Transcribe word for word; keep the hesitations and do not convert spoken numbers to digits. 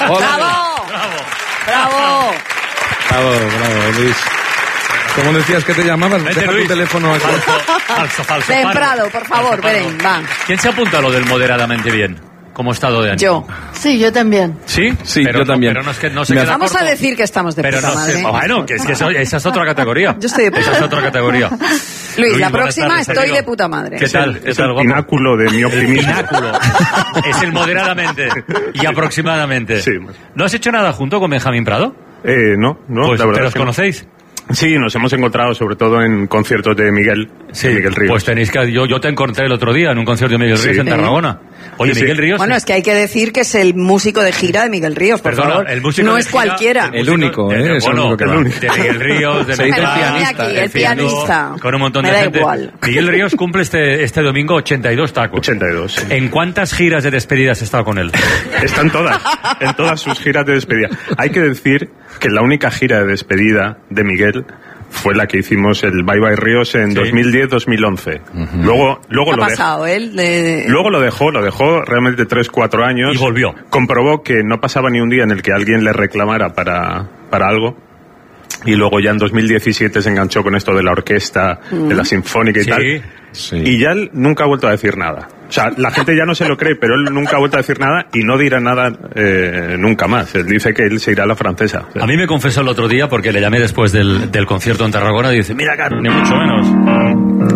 ¡Bravo! ¡Bravo! Bravo, bravo, Luis. ¿Cómo decías que te llamabas? Vente, Deja Luis. tu teléfono aquí. Falso, falso, falso. Ven, Paro. Prado, por favor, Paro. ven, va. ¿Quién se apunta a lo del moderadamente bien? Como estado de ánimo. Yo. Sí, yo también. ¿Sí? Sí, pero yo no, también. Pero no es que no se Me queda Vamos corto. a decir que estamos de Pero puta no sé. madre. Bueno, que es que eso- esa es otra categoría. Yo estoy de puta Esa es otra categoría. Luis, la buenas próxima tardes, estoy amigo. de puta madre. ¿Qué tal? ¿Qué Es tal, el guapo? pináculo de mi El optimismo. pináculo. Es el moderadamente y aproximadamente. Sí. ¿No has hecho nada junto con Benjamín Prado? Eh, no, no, Pues la verdad ¿te es los que no. conocéis? Sí, nos hemos encontrado sobre todo en conciertos de Miguel, Sí, de Miguel Ríos. pues tenéis que... Yo, yo te encontré el otro día en un concierto de Miguel Sí. Ríos en Sí. Tarragona. Oye, Sí, sí. Miguel Ríos... Bueno, es que hay que decir que es el músico de gira de Miguel Ríos, por Perdona, favor. el músico no de es gira- cualquiera. El músico único, de- ¿eh? de- Es el bueno, único que el va. único. de Miguel Ríos, de Se dice Metal, pianista, aquí, el pianista. con un montón Me de da gente. igual. Miguel Ríos cumple este, este domingo ochenta y dos tacos. ochenta y dos, sí. ¿En cuántas giras de despedida has estado con él? Están todas, en todas sus giras de despedida. Hay que decir que la única gira de despedida de Miguel fue la que hicimos el Bye Bye Ríos en Sí. dos mil diez dos mil once. Luego, luego ¿Qué lo ha dejó. pasado él? De- Luego lo dejó, lo dejó realmente tres, cuatro años. Y volvió. Comprobó que no pasaba ni un día en el que alguien le reclamara para, para algo. Y luego ya en dos mil diecisiete se enganchó con esto de la orquesta, de la sinfónica y Sí. tal. Sí. Y ya él nunca ha vuelto a decir nada. O sea, la gente ya no se lo cree, pero él nunca ha vuelto a decir nada y no dirá nada eh, nunca más. Él dice que él se irá a la francesa. A mí me confesó el otro día, porque le llamé después del, del concierto en Tarragona, y dice, mira, Carlos, ni mucho menos.